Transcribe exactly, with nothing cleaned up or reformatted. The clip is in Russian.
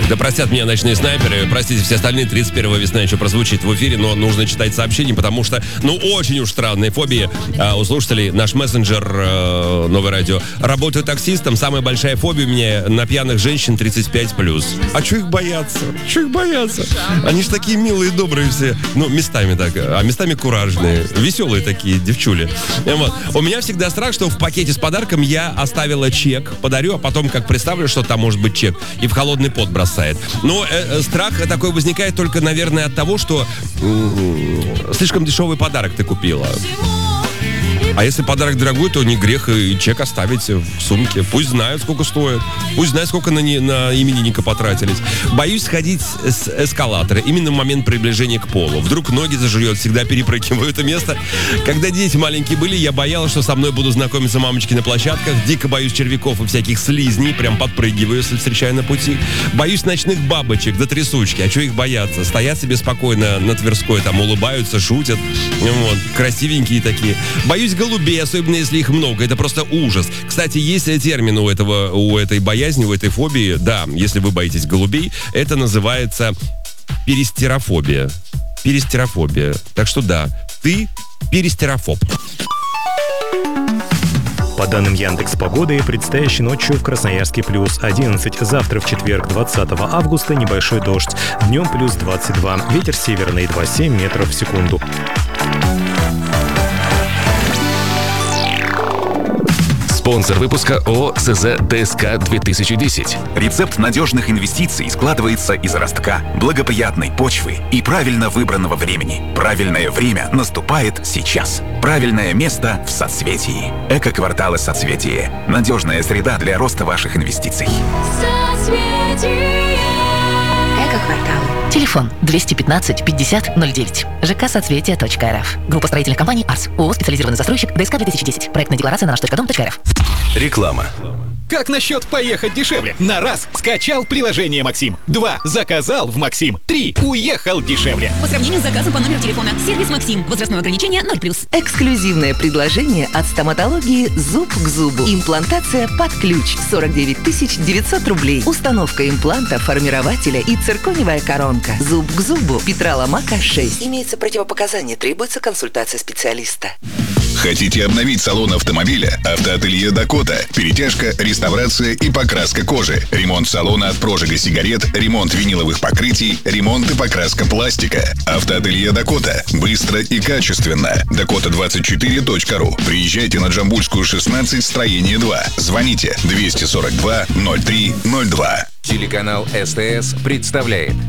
Да простят меня ночные снайперы, простите, все остальные, тридцать первого весна еще прозвучит в эфире, но нужно читать сообщения, потому что, ну, очень уж странные фобии а, у слушателей. Наш мессенджер, э, Новое радио. Работаю таксистом, самая большая фобия у меня на пьяных женщин тридцать пять плюс. А что их бояться? Что их бояться? Они ж такие милые, добрые все. Ну, местами так, а местами куражные. Веселые такие девчули. Вот. У меня всегда страх, что в пакете с подарком я оставила чек, подарю, а потом как представлю, что там может быть чек, и в холодный пот бросает. Но э, страх такой возникает только, наверное, от того, что э, слишком дешевый подарок ты купила. А если подарок дорогой, то не грех и чек оставить в сумке. Пусть знают, сколько стоит. Пусть знают, сколько на, не, на именинника потратились. Боюсь сходить с эскалатора именно в момент приближения к полу. Вдруг ноги зажует, всегда перепрыгиваю это место. Когда дети маленькие были, я боялась, что со мной будут знакомиться мамочки на площадках. Дико боюсь червяков и всяких слизней. Прям подпрыгиваю, если встречаю на пути. Боюсь ночных бабочек до трясучки. А что их бояться? Стоят себе спокойно на Тверской, там улыбаются, шутят. Вот, красивенькие такие. Боюсь голубей, особенно если их много. Это просто ужас. Кстати, есть термин у этого, у этой боязни, у этой фобии. Да, если вы боитесь голубей, это называется перистерофобия. Перистерофобия. Так что да, ты перистерофоб. По данным Яндекс.Погоды, предстоящей ночью в Красноярске плюс одиннадцать, завтра в четверг, двадцатого августа, небольшой дождь, днем плюс двадцать два, ветер северный два целых семь метров в секунду. Спонсор выпуска ООО СЗ ДСК две тысячи десять. Рецепт надежных инвестиций складывается из ростка, благоприятной почвы и правильно выбранного времени. Правильное время наступает сейчас. Правильное место в соцветии. Эко-кварталы «Соцветие». Надежная среда для роста ваших инвестиций. Соцветие. Эко-кварталы. Телефон двести пятнадцать пятьдесят ноль девять. ЖК «Соцветие точка эр эф». Группа строительных компаний «Арс». ООО «Специализированный застройщик». ДСК две тысячи десять. Проектная декларация на наш точка дом точка эр эф. Реклама. Как насчет поехать дешевле? На раз скачал приложение Максим. Два заказал в Максим. Три уехал дешевле. По сравнению с заказом по номеру телефона. Сервис Максим. Возрастное ограничение ноль плюс. Эксклюзивное предложение от стоматологии «Зуб к зубу». Имплантация под ключ. сорок девять тысяч девятьсот рублей. Установка импланта, формирователя и цирконевая коронка. Зуб к зубу. Петра Ломака, шесть. Имеется противопоказание. Требуется консультация специалиста. Хотите обновить салон автомобиля? Автоателье «Дакота». Перетяжка, реставрация и покраска кожи. Ремонт салона от прожига сигарет, ремонт виниловых покрытий, ремонт и покраска пластика. Автоателье «Дакота». Быстро и качественно. дакота двадцать четыре точка ру. Приезжайте на Джамбульскую, шестнадцать, строение два. Звоните двести сорок два ноль три ноль два. Телеканал СТС представляет